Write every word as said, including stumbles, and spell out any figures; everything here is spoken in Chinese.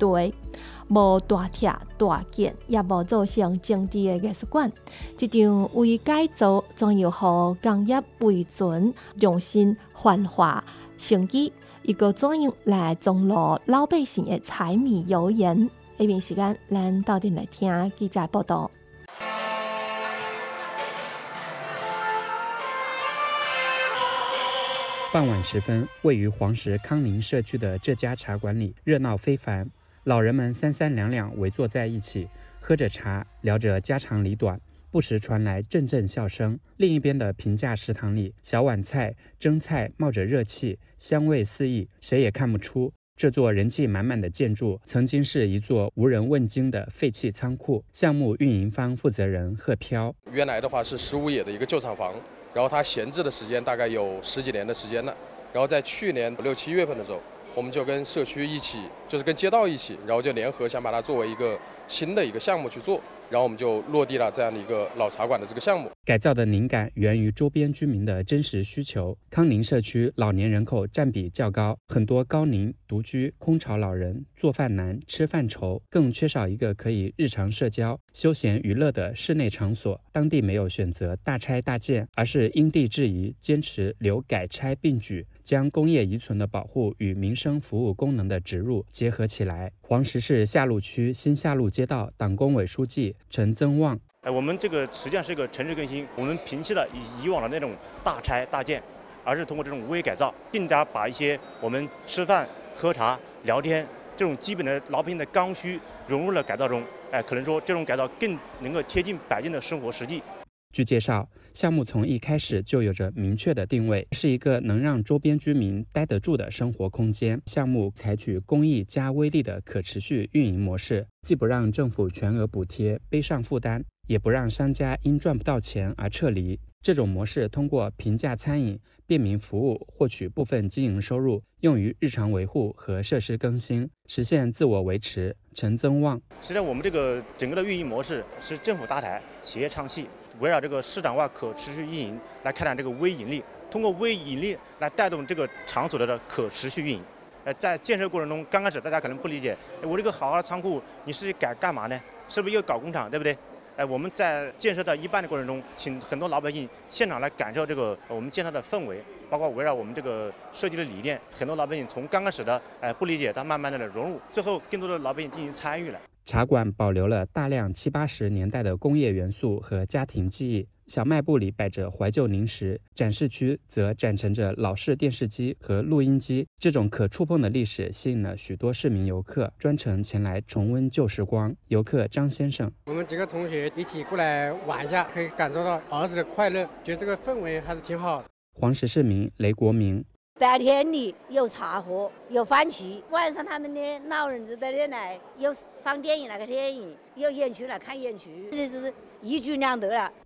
地，无大拆大建，也无造成政治的艺术馆。这场为改造，将要予工业维存重新焕化生机，一个怎样来中落老百姓的柴米油盐？下面时间，咱到底来听记者报道。 傍晚时分，位于黄石康宁社区的这家茶馆里热闹非凡，老人们三三两两围坐在一起，喝着茶，聊着家长里短，不时传来阵阵笑声。另一边的平价食堂里，小碗菜、蒸菜冒着热气，香味四溢，谁也看不出这座人气满满的建筑曾经是一座无人问津的废弃仓库。项目运营方负责人贺飘： 原来的话是十五野的一个旧厂房，然后它闲置的时间大概有十几年的时间了。然后在去年六七月份的时候，我们就跟社区一起，就是跟街道一起，然后就联合想把它作为一个新的一个项目去做，然后我们就落地了这样的一个老茶馆的这个项目。 改造的灵感源于周边居民的真实需求。康宁社区老年人口占比较高，很多高龄、独居、空巢老人做饭难、吃饭愁，更缺少一个可以日常社交、休闲娱乐的室内场所。当地没有选择大拆大建，而是因地制宜，坚持留改拆并举，将工业遗存的保护与民生服务功能的植入结合起来。黄石市下路区新下路街道党工委书记陈增旺： 哎，我们这个实际上是一个城市更新，我们摒弃了以以往的那种大拆大建，而是通过这种微改造，更加把一些我们吃饭、喝茶、聊天这种基本的老百姓的刚需融入了改造中。哎，可能说这种改造更能够贴近百姓的生活实际。 据介绍，项目从一开始就有着明确的定位，是一个能让周边居民待得住的生活空间。项目采取公益加微利的可持续运营模式，既不让政府全额补贴背上负担，也不让商家因赚不到钱而撤离。这种模式通过平价餐饮、便民服务获取部分经营收入，用于日常维护和设施更新，实现自我维持。陈增旺： 实际上，我们这个整个的运营模式是政府搭台，企业唱戏，围绕这个市场化可持续运营来开展这个微盈利，通过微盈利来带动这个场所的可持续运营。呃，在建设过程中，刚开始大家可能不理解，我这个好好的仓库，你是改干嘛呢？是不是又搞工厂，对不对？哎，我们在建设到一半的过程中，请很多老百姓现场来感受这个我们建设的氛围，包括围绕我们这个设计的理念，很多老百姓从刚开始的哎不理解，到慢慢的融入，最后更多的老百姓进行参与了。 茶馆保留了大量七八十年代的工业元素和家庭记忆，小卖部里摆着怀旧零食，展示区则展陈着老式电视机和录音机。这种可触碰的历史吸引了许多市民游客专程前来重温旧时光。游客张先生： 我们几个同学一起过来玩一下，可以感受到儿时的快乐，觉得这个氛围还是挺好的。 黄石市民雷国明： 白天里有茶喝，有饭吃，晚上他们的老人子在这来，有放电影来看电影，有演出来看演出，这就是一举两得了。